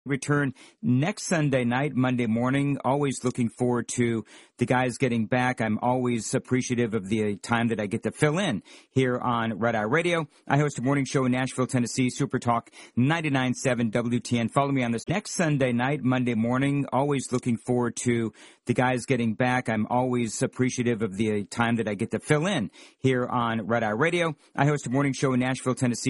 return next Sunday night, Monday morning. Always looking forward to the guys getting back. I'm always appreciative of the time that I get to fill in here on Red Eye Radio. I host a morning show in Nashville, Tennessee, Super Talk 99.7 WTN. Follow me on this next Sunday night, Monday morning. Always looking forward to the guys getting back. I'm always appreciative of the time that I get to fill in here on Red Eye Radio. I host a morning show in Nashville, Tennessee.